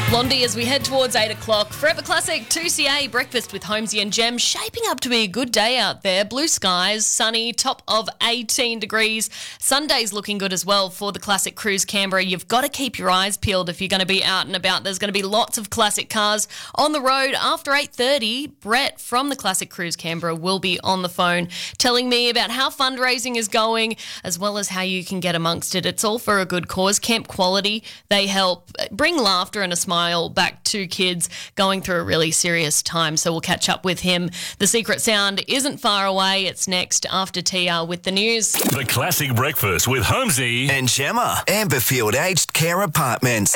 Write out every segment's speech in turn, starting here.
Blondie, as we head towards 8 o'clock, Forever Classic 2CA breakfast with Holmesy and Jem. Shaping up to be a good day out there. Blue skies, sunny, top of 18 degrees. Sunday's looking good as well for the Classic Cruise Canberra. You've got to keep your eyes peeled if you're going to be out and about. There's going to be lots of classic cars on the road. After 8:30, Brett from the Classic Cruise Canberra will be on the phone telling me about how fundraising is going as well as how you can get amongst it. It's all for a good cause. Camp Quality, they help bring laughter and a smile back to kids going through a really serious time. So we'll catch up with him. The Secret Sound isn't far away. It's next after TR with the news. The Classic Breakfast with Holmesy and Gemma. Amberfield Aged Care Apartments.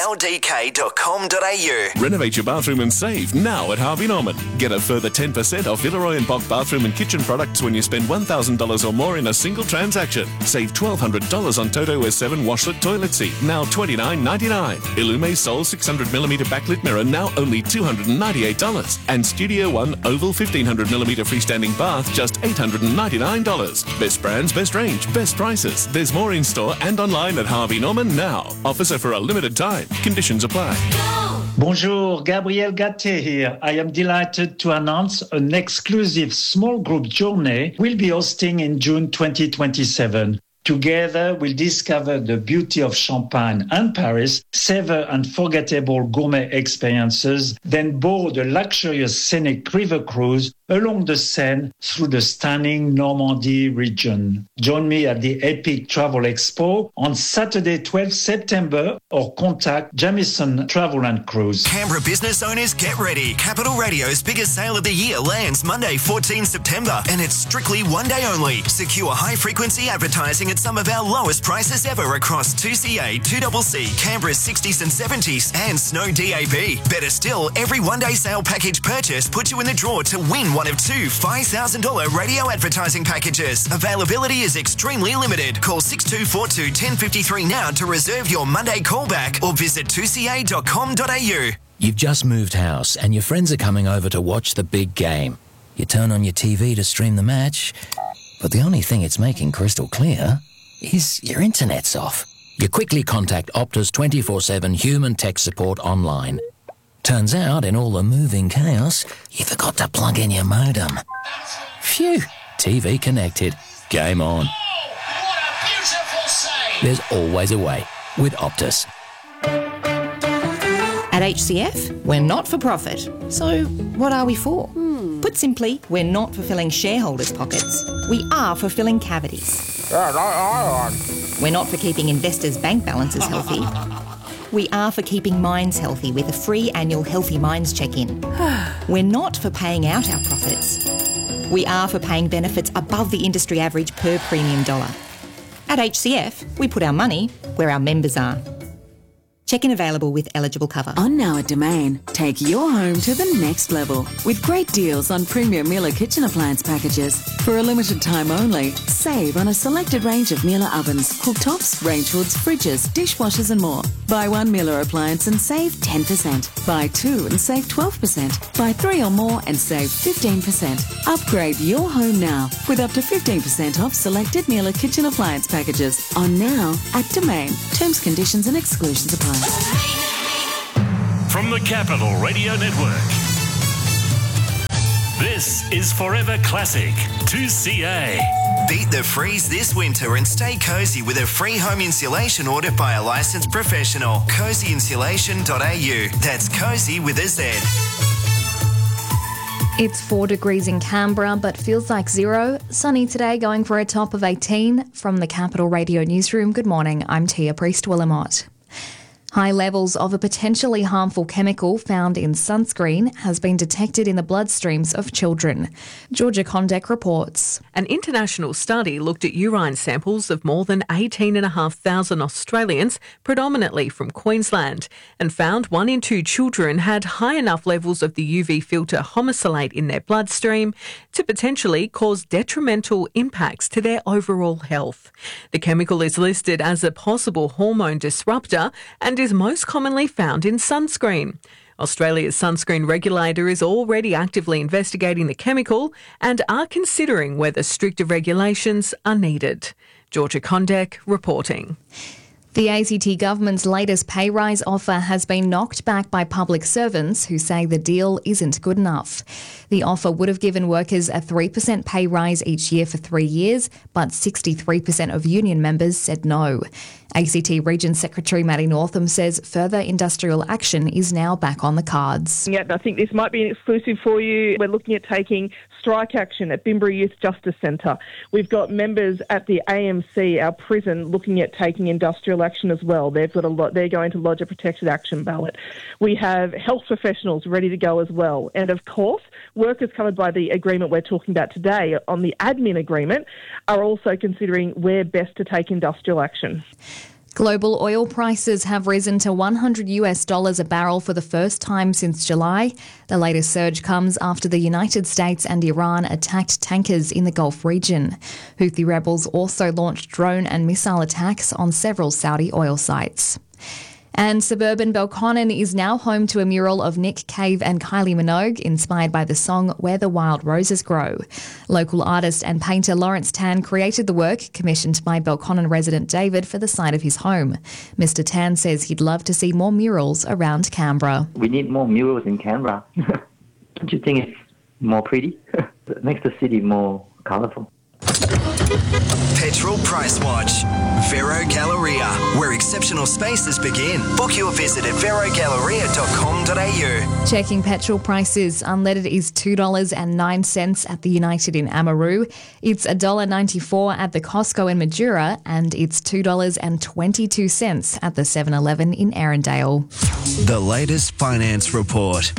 ldk.com.au. Renovate your bathroom and save now at Harvey Norman. Get a further 10% off Villeroy and Bock bathroom and kitchen products when you spend $1,000 or more in a single transaction. Save $1,200 on Toto S7 washlet toilet seat, now $29.99. Illume Sol 600mm backlit mirror, now only $298. And Studio One Oval 1500mm freestanding bath, just $899. Best brands, best range, best prices. There's more in store and online at Harvey Norman now. Offers are for a limited time. Conditions apply. Bonjour, Gabriel Gatte here. I am delighted to announce an exclusive small group journey we'll be hosting in June 2027. Together, we'll discover the beauty of Champagne and Paris, savor unforgettable gourmet experiences, then board a luxurious scenic river cruise along the Seine through the stunning Normandy region. Join me at the Epic Travel Expo on Saturday, 12 September, or contact Jamieson Travel and Cruise. Canberra business owners, get ready. Capital Radio's biggest sale of the year lands Monday, 14 September, and it's strictly one day only. Secure high-frequency advertising at some of our lowest prices ever across 2CA, 2CC, Canberra's 60s and 70s, and Snow DAB. Better still, every one-day sale package purchase puts you in the draw to win one of two $5,000 radio advertising packages. Availability is extremely limited. Call 6242-1053 now to reserve your Monday callback or visit 2ca.com.au. You've just moved house and your friends are coming over to watch the big game. You turn on your TV to stream the match, but the only thing it's making crystal clear is your internet's off. You quickly contact Optus 24/7 human tech support online. Turns out, in all the moving chaos, you forgot to plug in your modem. Phew, TV connected. Game on. Oh, what a beautiful save! There's always a way with Optus. At HCF, we're not for profit. So what are we for? Put simply, we're not for filling shareholders' pockets. We are for filling cavities. We're not for keeping investors' bank balances healthy. We are for keeping minds healthy with a free annual Healthy Minds check-in. We're not for paying out our profits. We are for paying benefits above the industry average per premium dollar. At HCF, we put our money where our members are. Check-in available with eligible cover. On now at Domain, take your home to the next level with great deals on premium Miele kitchen appliance packages. For a limited time only, save on a selected range of Miele ovens, cooktops, range hoods, fridges, dishwashers and more. Buy one Miele appliance and save 10%. Buy two and save 12%. Buy three or more and save 15%. Upgrade your home now with up to 15% off selected Miele kitchen appliance packages. On now at Domain. Terms, conditions and exclusions apply. from the Capital Radio Network. This is Forever Classic 2CA. Beat the freeze this winter and stay cozy with a free home insulation order by a licensed professional. cozyinsulation.au. That's cozy with a Z. It's 4 degrees in Canberra, but feels like 0. Sunny today, going for a top of 18. From the Capital Radio Newsroom, good morning, I'm Tia Priest-Willamot. High levels of a potentially harmful chemical found in sunscreen has been detected in the bloodstreams of children. Georgia Condek reports. An international study looked at urine samples of more than 18,500 Australians, predominantly from Queensland, and found 1 in 2 children had high enough levels of the UV filter homosalate in their bloodstream to potentially cause detrimental impacts to their overall health. The chemical is listed as a possible hormone disruptor and is most commonly found in sunscreen. Australia's sunscreen regulator is already actively investigating the chemical and are considering whether stricter regulations are needed. Georgia Condek reporting. The ACT government's latest pay rise offer has been knocked back by public servants who say the deal isn't good enough. The offer would have given workers a 3% pay rise each year for 3 years, but 63% of union members said no. ACT Region Secretary Matty Northam says further industrial action is now back on the cards. Yeah, I think this might be an exclusive for you. We're looking at taking strike action at Bimbra Youth Justice Centre. We've got members at the AMC, our prison, looking at taking industrial action as well. They're going to lodge a protected action ballot. We have health professionals ready to go as well. And of course, workers covered by the agreement we're talking about today on the admin agreement are also considering where best to take industrial action. Global oil prices have risen to $100 a barrel for the first time since July. The latest surge comes after the United States and Iran attacked tankers in the Gulf region. Houthi rebels also launched drone and missile attacks on several Saudi oil sites. And suburban Belconnen is now home to a mural of Nick Cave and Kylie Minogue, inspired by the song Where the Wild Roses Grow. Local artist and painter Lawrence Tan created the work, commissioned by Belconnen resident David for the site of his home. Mr Tan says he'd love to see more murals around Canberra. We need more murals in Canberra. Don't you think it's more pretty? It makes the city more colourful. Petrol Price Watch. Vero Galleria, where exceptional spaces begin. Book your visit at verogalleria.com.au. Checking petrol prices, unleaded is $2.09 at the United in Amaroo. It's $1.94 at the Costco in Majura, and it's $2.22 at the 7-Eleven in Erindale. The latest finance report.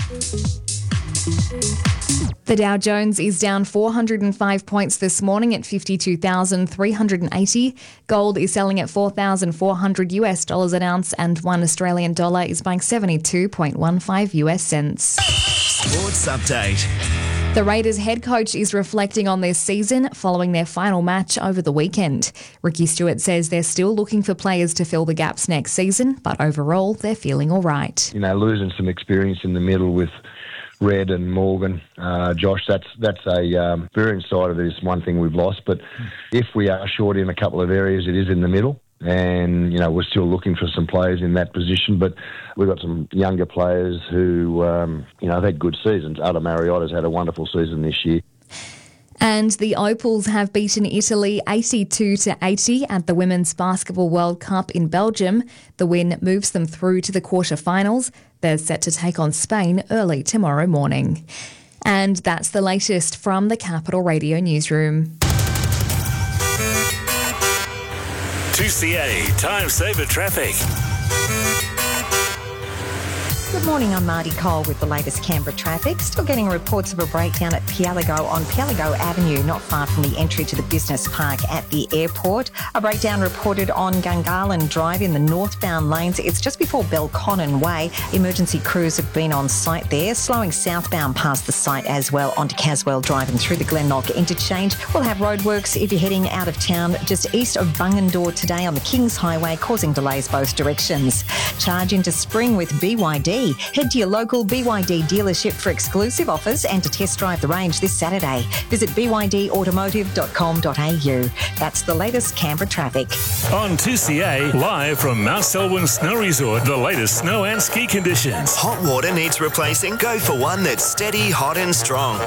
The Dow Jones is down 405 points this morning at 52,380. Gold is selling at $4,400 an ounce, and $1 Australian dollar is buying 72.15 US cents. Sports update. The Raiders head coach is reflecting on their season following their final match over the weekend. Ricky Stewart says they're still looking for players to fill the gaps next season, but overall they're feeling all right. You know, losing some experience in the middle with Red and Morgan, Josh, that's a experience side of this one thing we've lost. But if we are short in a couple of areas, it is in the middle. And, you know, we're still looking for some players in that position. But we've got some younger players who, you know, have had good seasons. Ada Mariotta's had a wonderful season this year. And the Opals have beaten Italy 82-80 at the Women's Basketball World Cup in Belgium. The win moves them through to the quarterfinals. They're set to take on Spain early tomorrow morning. And that's the latest from the Capital Radio newsroom. 2CA Time Saver Traffic. Good morning, I'm Marty Cole with the latest Canberra traffic. Still getting reports of a breakdown at Pielago on Pielago Avenue, not far from the entry to the business park at the airport. A breakdown reported on Gungahlin Drive in the northbound lanes. It's just before Belconnen Way. Emergency crews have been on site there, slowing southbound past the site as well onto Caswell Drive and through the Glenlock interchange. We'll have roadworks if you're heading out of town just east of Bungendore today on the Kings Highway, causing delays both directions. Charge into spring with BYD. Head to your local BYD dealership for exclusive offers and to test drive the range this Saturday. Visit bydautomotive.com.au. That's the latest Canberra traffic. On 2CA, live from Mount Selwyn Snow Resort, the latest snow and ski conditions. Hot water needs replacing? Go for one that's steady, hot and strong.